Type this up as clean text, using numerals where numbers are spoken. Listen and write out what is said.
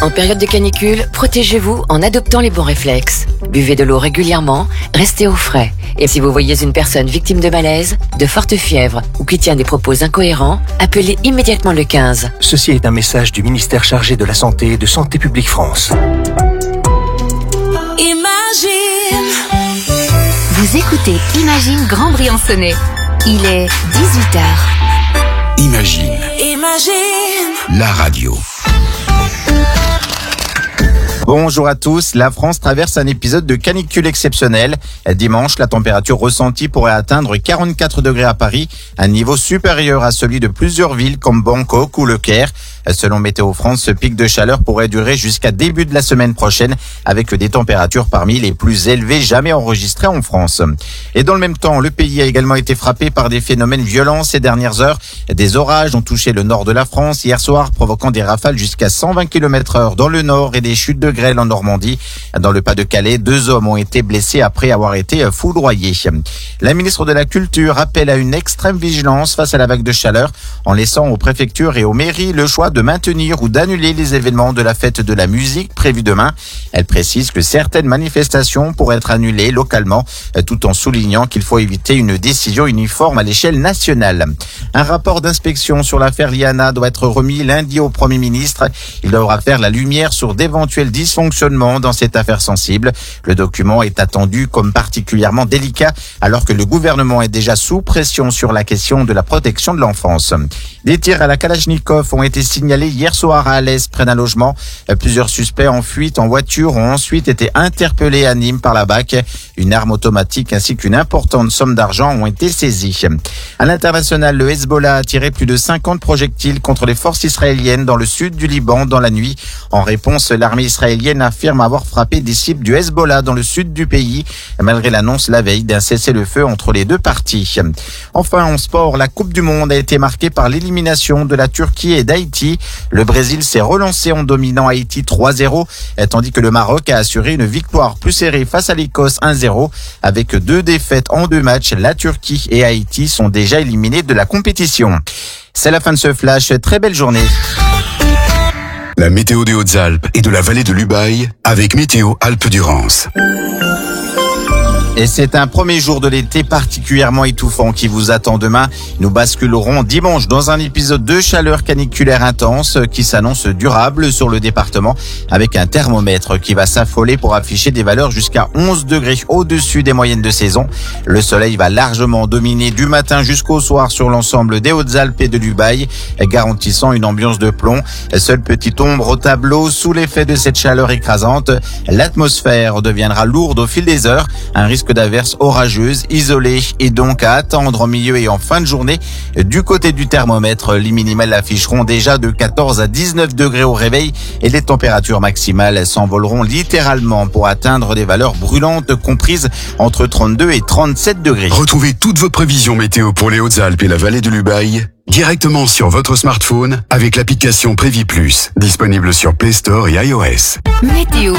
En période de canicule, protégez-vous en adoptant les bons réflexes. Buvez de l'eau régulièrement, restez au frais. Et si vous voyez une personne victime de malaise, de forte fièvre ou qui tient des propos incohérents, appelez immédiatement le 15. Ceci est un message du ministère chargé de la Santé et de Santé publique France. Imagine. Vous écoutez Imagine Grand Briançonnais. Il est 18h. Imagine. La radio. Bonjour à tous, la France traverse un épisode de canicule exceptionnel. Dimanche, la température ressentie pourrait atteindre 44 degrés à Paris, un niveau supérieur à celui de plusieurs villes comme Bangkok ou Le Caire. Selon Météo France, ce pic de chaleur pourrait durer jusqu'à début de la semaine prochaine, avec des températures parmi les plus élevées jamais enregistrées en France. Et dans le même temps, le pays a également été frappé par des phénomènes violents ces dernières heures. Des orages ont touché le nord de la France hier soir, provoquant des rafales jusqu'à 120 km/h dans le nord et des chutes de grêle en Normandie. Dans le Pas-de-Calais, 2 hommes ont été blessés après avoir été foudroyés. La ministre de la Culture appelle à une extrême vigilance face à la vague de chaleur, en laissant aux préfectures et aux mairies le choix de maintenir ou d'annuler les événements de la fête de la musique prévue demain. Elle précise que certaines manifestations pourraient être annulées localement, tout en soulignant qu'il faut éviter une décision uniforme à l'échelle nationale. Un rapport d'inspection sur l'affaire Liana doit être remis lundi au Premier ministre. Il devra faire la lumière sur d'éventuels dysfonctionnements dans cette affaire sensible. Le document est attendu comme particulièrement délicat, alors que le gouvernement est déjà sous pression sur la question de la protection de l'enfance. Des tirs à la Kalachnikov ont été signalés hier soir à Alès, près d'un logement. Plusieurs suspects en fuite en voiture ont ensuite été interpellés à Nîmes par la BAC. Une arme automatique ainsi qu'une importante somme d'argent ont été saisies. À l'international, le Hezbollah a tiré plus de 50 projectiles contre les forces israéliennes dans le sud du Liban dans la nuit. En réponse, l'armée israélienne affirme avoir frappé des cibles du Hezbollah dans le sud du pays, malgré l'annonce la veille d'un cessez-le-feu entre les deux parties. Enfin, en sport, la Coupe du Monde a été marquée par l'élimination de la Turquie et d'Haïti. Le Brésil s'est relancé en dominant Haïti 3-0, tandis que le Maroc a assuré une victoire plus serrée face à l'Écosse 1-0. Avec 2 défaites en 2 matchs, la Turquie et Haïti sont déjà éliminés de la compétition. C'est la fin de ce flash. Très belle journée. La météo des Hautes-Alpes et de la vallée de l'Ubaye avec Météo Alpes-Durance. Et c'est un premier jour de l'été particulièrement étouffant qui vous attend demain. Nous basculerons dimanche dans un épisode de chaleur caniculaire intense qui s'annonce durable sur le département, avec un thermomètre qui va s'affoler pour afficher des valeurs jusqu'à 11 degrés au-dessus des moyennes de saison. Le soleil va largement dominer du matin jusqu'au soir sur l'ensemble des Hautes-Alpes et de l'Ubaye, garantissant une ambiance de plomb. Seule petite ombre au tableau sous l'effet de cette chaleur écrasante. L'atmosphère deviendra lourde au fil des heures. Un risque d'averses orageuses, isolées et donc à attendre en milieu et en fin de journée. Du côté du thermomètre, les minimales afficheront déjà de 14 à 19 degrés au réveil et les températures maximales s'envoleront littéralement pour atteindre des valeurs brûlantes comprises entre 32 et 37 degrés. Retrouvez toutes vos prévisions météo pour les Hautes-Alpes et la vallée de l'Ubaye directement sur votre smartphone avec l'application Prévi Plus, disponible sur Play Store et iOS. Météo.